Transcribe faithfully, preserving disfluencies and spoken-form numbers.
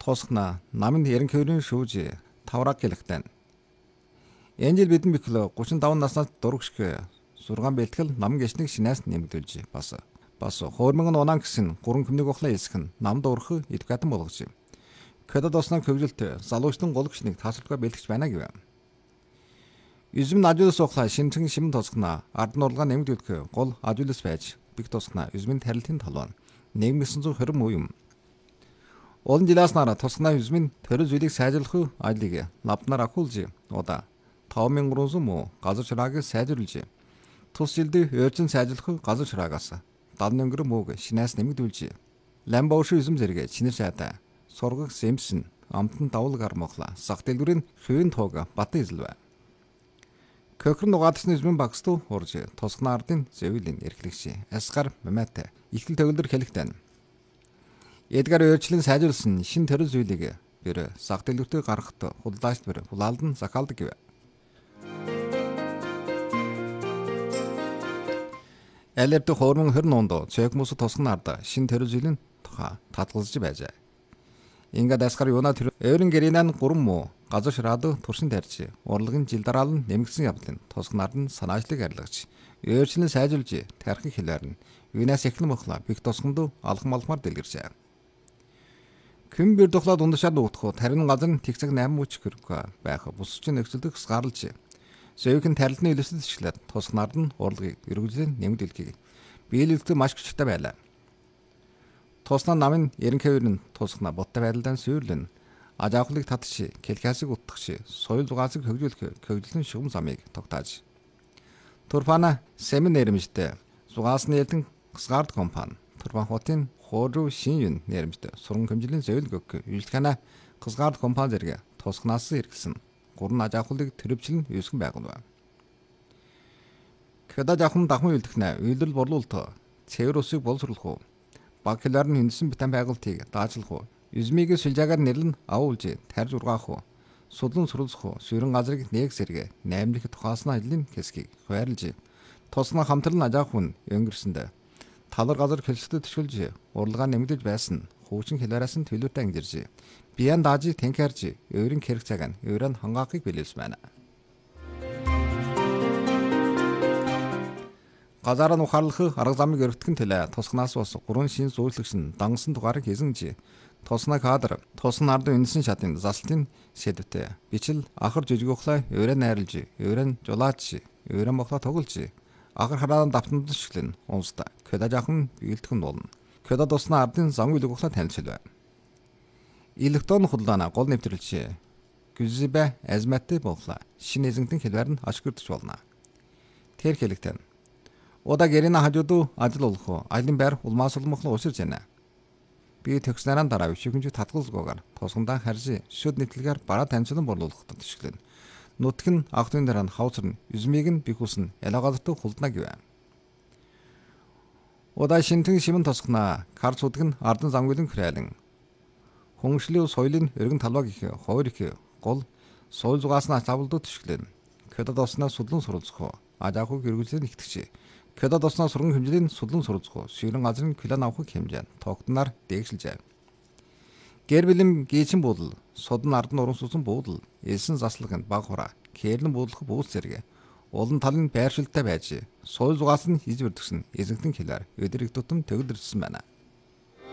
тосгона намын ерөнхийлөгчийн шүүж тавраг гэлэгтэн. Энэ жил бидний бэхлээ гучин таван наснаас дурагшиг сургаан бэлтгэл нам гişнийг шинээс нэмэгдүүлж бас бас хуурмын унаан гэсэн гурван хүмнийг ухлаа хэлсэх нь намд урах эдвокатан болгож. Кодод осноо хөвжөлт залуучдын гол гişнийг тасалбараа бэлтгэж байна гэв. Üzüm ажуулс ухлаа шинжлэх шимэн тосгона ард нурлага нэмэгдүүлэх гол ажуулс байж бих тосгона üzümийн тарилтын талбай нэгэн мянган зуун хорин муу юм. Олон жилээс нараа тосгона üzümийн төрөл зүйлийг сайжруулах ажлыг лабнаар ахуулж удаа таван мянган гурван зуун муу газар чурааг сайжруулж тус жилд өөрчн сайжруулах газар чураагаас дадан өнгөр мууг шинээс нэмэгдүүлж ламбауш üzüm зэрэг чинэр шатаа сургах сэмсэн амтан давл гармохла сах дэлгүрийн хөвийн тоог батын эзэлвэ. Көхрөн нугаадсны üzümийн багстуу урж тосгона ардын зэвилийн эрхлэгч Асгар Мамат ихтэл төгөлдөр хэлэхтэн. Эдгар өөрчлөн сайжруулсан шин төрөл зүйлийг бэр сах дэлгүртээ гаргахад худалдаачд бэр хулаалдан захаалдаг гэв. Элердэ хуурмын хөр нунд цэкмус тосгона ард шин төрөл зүйлийн тухай татгалзаж байжээ. Ингээд Асгар юуна тэр өөрийн гэрийнэн гурван муу газар шираад туршин тарьж урлагийн жил дараал нь нэмэгдсэн явдлын тосгонаар нь санаачлыг арилгаж өөрчлөн сайжруулж тархин хэлээр нь юунаас эхлэн мохлоо бих тосгонд алхам алхмаар дэлгэрчээ. Күн бэр духлаад ундашаад уутах тарин газар нь тэг цаг восемь мөч хэрэг байх бусчин нөхцөлдөх сгаарлж зөөхөн тарилтны илэсэл төчлөөд тосгонаар нь урлагийг эргүүлэн нэмэгдүүлэхийг биелүүлэлт маш хүчтэй байлаа. Тосноо намын ерөнхийлөгчийн тусгана боттой байдалдан сүйрлэн ажаахлыг татши келхасыг утгаши соёл зугаасыг хөгжүүлэх хөгжлөн шугам замыг тогтааж Турфана Семен нэрмжтэй зугаасны элдэн гасгард компани Турфан хотын хооруу шин юн нэрмжтэй сурган хэмжээний зөвлөг өгөх үйлчлэгнэ гасгард компани зэрэг тусганаас иргэсэн гурван ажаахлыг төрөвчлэн үүсгэн байгуулв. Кодод ахын дахын үйлдэгнэ үйлдэл борлуулалт цэвэр усыг боловсруулах уу Баглаар нь хинсэн битэн байгуултыг даажлах уу, üzümийг сүлжаагаар нэрлэн авуулж тарж ургаах уу, судлан суралцах уу, сүйрэн газрыг нэг сэргэ наймлах тухаасны ажлын хэсгийг хуваарлж, тосгона хамтран ажаах хүн өнгөрсөндө талар газар хэлсэд төшөлж, урлагаа нэмэгдэж байсан хуучин хэлээрээс нь төлөвтэй ангижирж, биян даажийг тэнхэрж, өөрийн хэрэг цаг нь өөрөнд хангаахыг билээс байна. Газараа ухаарлах арга замыг өргөтгөн төлөө тосгонаас бас гурван шин зөвлөгч нь дангасан дугаарыг хийсэнж тосгона кадр тосгон ард үнсэн шатын залтын сэдвтэй бичил ахар жижигөхлөө өрөө найрлж өрөө жулаач өрөө мохлоо тоглож ахар хараан давтанд шиглэн унста кодод ахын биелтгэн болно. Кодод усна ардын зам үлгөхлөө танилцуулв. Электронны худалдааны гол нэвтрүүлж Гүзибэ азматтай боллоо. Шинэ эзэнтэн хэлбэр нь ашиглагдаж болно. Тэр хэлэгтэн Ода гэрийн хажууд ажил болох айлын байр улмаас улмахлаа усирж байна. Би төгснөрөн дараа өшөөгөнж татгалзгүйгээр тосгондоо харж шүд нэтлэгээр бараа танилцуулан борлуулахад төшлөн. Нутг нь агтын дараа нь хавцрын üzümийг нь бихүүсэн ялаагаалт хулдна гэв. Ода шинтэн шимэн тосгона кар цудаг нь ардан замгүлэн храйлан. Хүншлүү соёлын өргөн талбаг их хоёр их гол соёл зугаасна тавлдуу төшлөн. Кодод осноо судлан суралцах ажаахыг эргүүлсэн ихтгч. Кодод осноо сурган хэмжээний судлан суралцах сүйрэн газрын клан авахыг хэмжээ тогтноор дээгшилжээ. Гэр бэлэм гээчин буудал судан ард нь уран сусан буудал элсэн заслаг нь баг хураа кэрлэн буудлах бууз зэрэг олон талын байршилтай байж соёл зугаас нь хийж өрдөгсөн эзэгтэн хэлээр өдөр их тутам төгөлдөрсөн байна.